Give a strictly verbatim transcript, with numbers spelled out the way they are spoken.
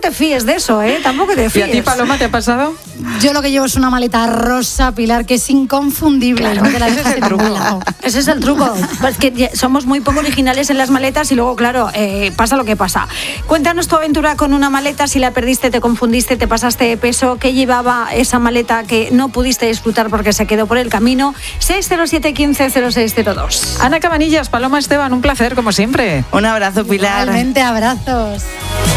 te fíes de eso, ¿eh? Tampoco te fíes. ¿Y a ti, Paloma, te ha pasado? Yo lo que llevo es una maleta rosa, Pilar, que es inconfundible. Claro, no te la ese es dejas el en ningún truco. lado. Ese es el truco. Pues que somos muy poco originales en las maletas y luego, claro, eh, pasa lo que pasa. Cuéntanos tu aventura con una maleta. Si la perdiste, te confundiste, te pasaste de peso. ¿Qué llevaba esa maleta que no pudiste disfrutar porque se quedó por el camino? seis cero siete, quince, cero seis cero dos. Ana Cabanillas, Paloma Esteban, un placer, como siempre. Un abrazo, Pilar. Igualmente, abrazos.